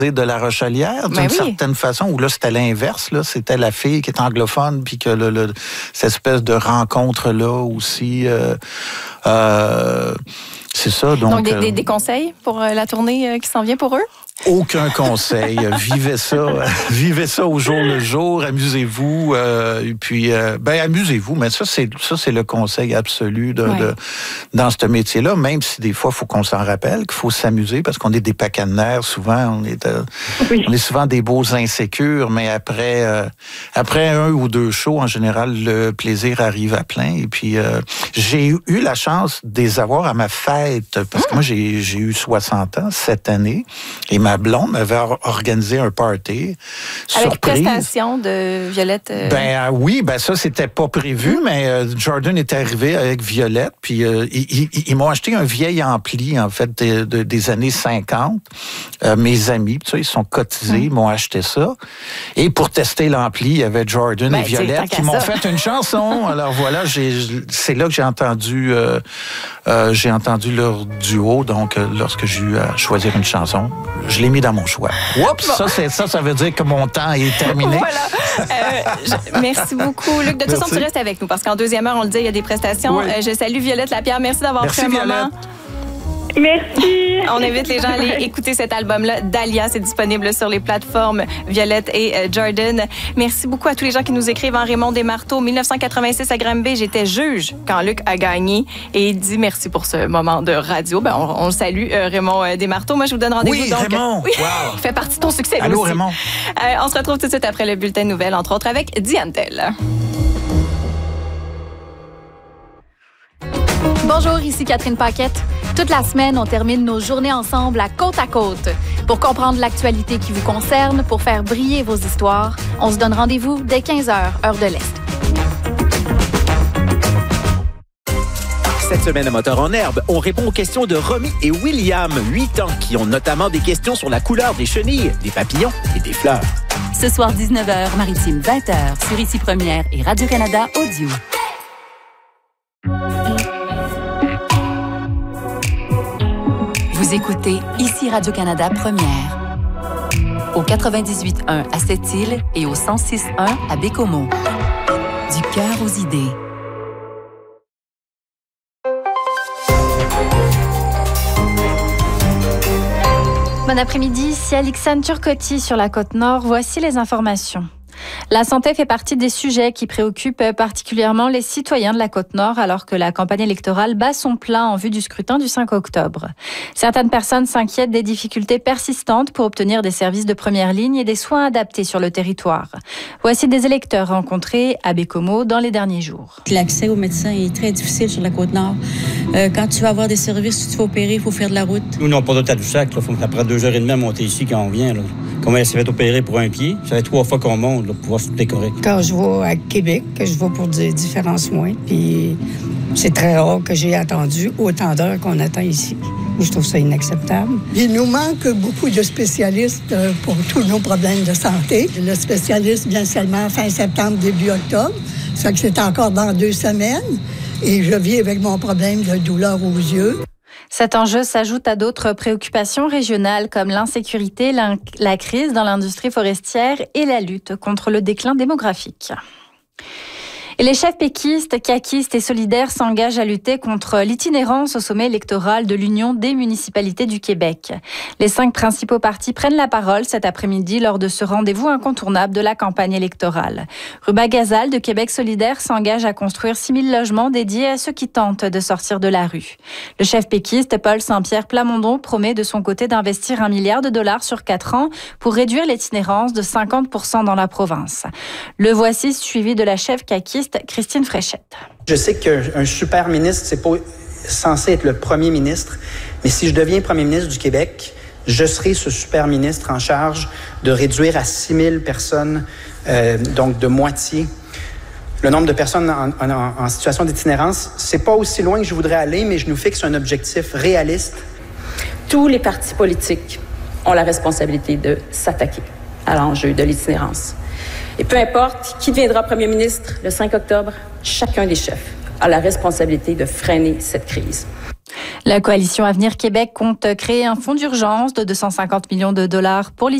de La Rochelière, d'une certaine façon, où là, c'était l'inverse. Là, c'était la fille qui est anglophone, puis que cette espèce de rencontre-là aussi... c'est ça. Donc des conseils pour la tournée qui s'en vient pour eux? Aucun conseil. Vivez ça au jour le jour. Amusez-vous. Et puis, amusez-vous. Mais ça, c'est le conseil absolu dans ce métier-là. Même si des fois, il faut qu'on s'en rappelle, qu'il faut s'amuser parce qu'on est des pacanenaires. Souvent, on est souvent des beaux insécures. Mais après un ou deux shows, en général, le plaisir arrive à plein. Et puis, j'ai eu la chance de les avoir à ma fête parce que moi, j'ai eu 60 ans cette année. Et ma blonde m'avait organisé un party avec surprise. prestation de Violette. Oui, ça c'était pas prévu, mais Jordan est arrivé avec Violette, puis ils m'ont acheté un vieil ampli en fait des années 50. Mes amis, ils sont cotisés, ils m'ont acheté ça. Et pour tester l'ampli, il y avait Jordan et Violette qui m'ont fait une chanson. Alors voilà, c'est là que j'ai entendu leur duo. Donc lorsque j'ai eu à choisir une chanson, je l'ai mis dans mon choix. Oups! Ça veut dire que mon temps est terminé. Voilà. Merci beaucoup, Luc. De toute façon, tu restes avec nous parce qu'en deuxième heure, on le dit, il y a des prestations. Oui. Je salue Violette Lapierre. Merci d'avoir pris un moment. Merci. On invite les gens à aller écouter cet album-là. Dahlia, c'est disponible sur les plateformes Violette et Jordan. Merci beaucoup à tous les gens qui nous écrivent. Raymond Desmarteaux, 1986 à Granby, j'étais juge quand Luc a gagné. Et il dit merci pour ce moment de radio. On le salue, Raymond Desmarteaux. Moi, je vous donne rendez-vous. Oui, Raymond. Oui, wow. Il fait partie de ton succès. Allô, aussi. Raymond. On se retrouve tout de suite après le bulletin de nouvelles, entre autres avec Diane Tell. Bonjour, ici Catherine Paquette. Toute la semaine, on termine nos journées ensemble à Côte à Côte. Pour comprendre l'actualité qui vous concerne, pour faire briller vos histoires, on se donne rendez-vous dès 15h, heure de l'Est. Cette semaine à Moteur en herbe, on répond aux questions de Romy et William, 8 ans, qui ont notamment des questions sur la couleur des chenilles, des papillons et des fleurs. Ce soir, 19h, Maritime, 20h, sur Ici Première et Radio-Canada Audio. Vous écoutez Ici Radio-Canada Première. Au 98.1 à Sept-Îles et au 106.1 à Bécomo. Du cœur aux idées. Bon après-midi, ici Alixane Turcotti sur la Côte-Nord. Voici les informations. La santé fait partie des sujets qui préoccupent particulièrement les citoyens de la Côte-Nord alors que la campagne électorale bat son plein en vue du scrutin du 5 octobre. Certaines personnes s'inquiètent des difficultés persistantes pour obtenir des services de première ligne et des soins adaptés sur le territoire. Voici des électeurs rencontrés à Bécomo dans les derniers jours. L'accès aux médecins est très difficile sur la Côte-Nord. Quand tu vas avoir des services, si tu vas opérer, il faut faire de la route. Nous, n'avons pas de Tadoussac. Il faut après 2h30 à monter ici quand on vient. Là. Comment elle s'est fait opérer pour un pied? Ça fait 3 fois qu'on monte là, pour pouvoir se décorer. Quand je vais à Québec, je vais pour des différents soins. Puis c'est très rare que j'ai attendu autant d'heures qu'on attend ici. Je trouve ça inacceptable. Il nous manque beaucoup de spécialistes pour tous nos problèmes de santé. Le spécialiste vient seulement fin septembre, début octobre. Ça fait que c'est encore dans 2 semaines. Et je vis avec mon problème de douleur aux yeux. Cet enjeu s'ajoute à d'autres préoccupations régionales comme l'insécurité, la crise dans l'industrie forestière et la lutte contre le déclin démographique. Et les chefs péquistes, caquistes et solidaires s'engagent à lutter contre l'itinérance au sommet électoral de l'Union des municipalités du Québec. Les 5 principaux partis prennent la parole cet après-midi lors de ce rendez-vous incontournable de la campagne électorale. Ruba Gazal de Québec solidaire s'engage à construire 6 000 logements dédiés à ceux qui tentent de sortir de la rue. Le chef péquiste, Paul Saint-Pierre Plamondon, promet de son côté d'investir $1 milliard sur 4 ans pour réduire l'itinérance de 50% dans la province. Le voici suivi de la chef caquiste Christine Fréchette. Je sais qu'un super ministre, c'est pas censé être le premier ministre, mais si je deviens premier ministre du Québec, je serai ce super ministre en charge de réduire à 6 000 personnes, donc de moitié, le nombre de personnes en situation d'itinérance. C'est pas aussi loin que je voudrais aller, mais je nous fixe un objectif réaliste. Tous les partis politiques ont la responsabilité de s'attaquer à l'enjeu de l'itinérance. Et peu importe qui deviendra premier ministre le 5 octobre, chacun des chefs a la responsabilité de freiner cette crise. La coalition Avenir Québec compte créer un fonds d'urgence de 250 millions de dollars pour